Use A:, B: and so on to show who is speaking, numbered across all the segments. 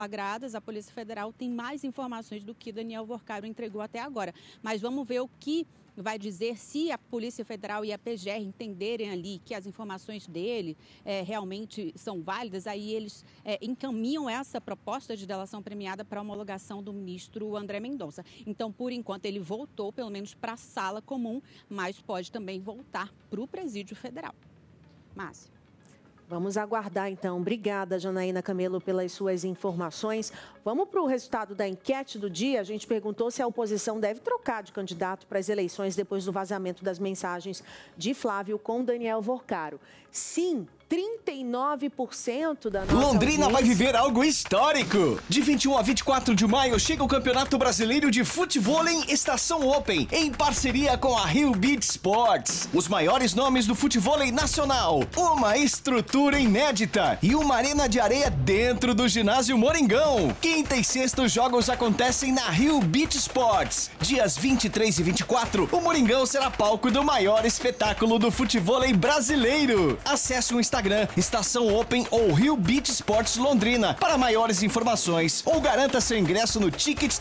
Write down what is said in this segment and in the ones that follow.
A: flagradas, a Polícia Federal tem mais informações do que Daniel Vorcaro entregou até agora. Mas vamos ver o que vai dizer, se a Polícia Federal e a PGR entenderem ali que as informações dele realmente são válidas, aí eles encaminham essa proposta de delação premiada para a homologação do ministro André Mendonça. Então, por enquanto, ele voltou pelo menos para a sala comum, mas pode também voltar para o Presídio Federal. Márcia.
B: Vamos aguardar, então. Obrigada, Janaína Camelo, pelas suas informações. Vamos para o resultado da enquete do dia. A gente perguntou se a oposição deve trocar de candidato para as eleições depois do vazamento das mensagens de Flávio com Daniel Vorcaro. Sim, 39% da nossa
C: Londrina
B: audiência
C: vai viver algo histórico. De 21 a 24 de maio chega o Campeonato Brasileiro de Futevôlei Estação Open, em parceria com a Rio Beach Sports. Os maiores nomes do futevôlei nacional, uma estrutura inédita e uma arena de areia dentro do ginásio Moringão. Quinta e sexta os jogos acontecem na Rio Beach Sports. Dias 23 e 24, o Moringão será palco do maior espetáculo do futevôlei brasileiro. Acesse o Instagram Estação Open ou Rio Beach Sports Londrina para maiores informações ou garanta seu ingresso no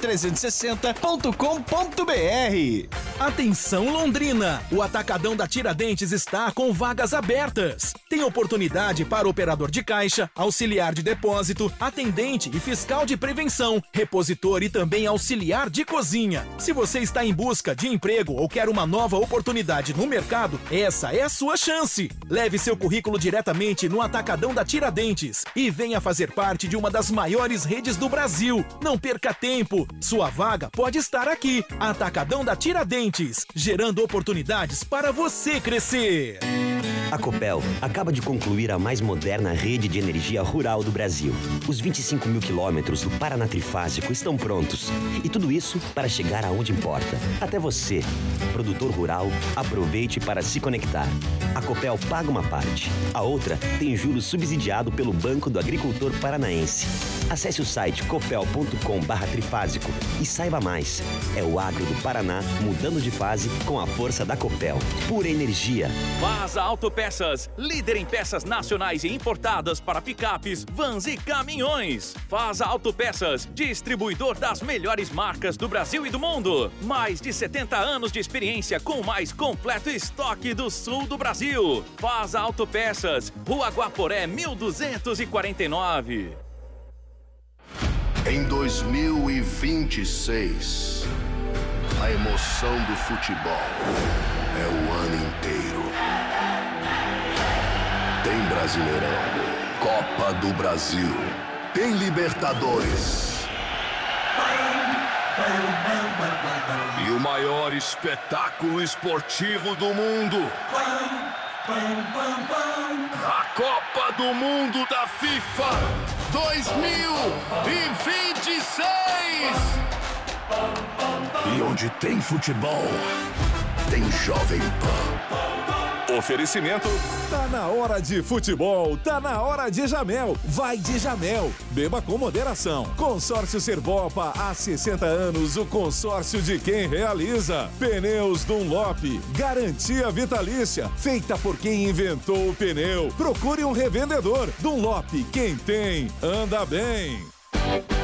C: ticket360.com.br.
D: Atenção Londrina! O Atacadão da Tiradentes está com vagas abertas. Tem oportunidade para operador de caixa, auxiliar de depósito, atendente e fiscal de prevenção, repositor e também auxiliar de cozinha. Se você está em busca de emprego ou quer uma nova oportunidade no mercado, essa é a sua chance. Leve seu currículo diretamente no Atacadão da Tiradentes e venha fazer parte de uma das maiores redes do Brasil. Não perca tempo, sua vaga pode estar aqui. Atacadão da Tiradentes, gerando oportunidades para você crescer.
E: A Copel acaba de concluir a mais moderna rede de energia rural do Brasil. Os 25 mil quilômetros do Paraná Trifásico estão prontos. E tudo isso para chegar aonde importa. Até você, produtor rural, aproveite para se conectar. A Copel paga uma parte. A outra tem juros subsidiado pelo Banco do Agricultor Paranaense. Acesse o site copel.com/trifásico e saiba mais. É o agro do Paraná mudando de fase com a força da Copel. Pura energia.
F: Vaza Autopeças, líder em peças nacionais e importadas para picapes, vans e caminhões. Vaza Autopeças, distribuidor das melhores marcas do Brasil e do mundo. Mais de 70 anos de experiência com o mais completo estoque do sul do Brasil. Vaza Autopeças, Rua Guaporé, 1249.
G: Em 2026, a emoção do futebol é o ano inteiro. Tem Brasileirão, Copa do Brasil, tem Libertadores. E o maior espetáculo esportivo do mundo. A Copa do Mundo da FIFA 2026. E onde tem futebol, tem Jovem Pan.
H: Oferecimento. Tá na hora de futebol, tá na hora de Jamel. Vai de Jamel. Beba com moderação. Consórcio Servopa, há 60 anos, o consórcio de quem realiza. Pneus Dunlop, garantia vitalícia, feita por quem inventou o pneu. Procure um revendedor. Dunlop, quem tem, anda bem.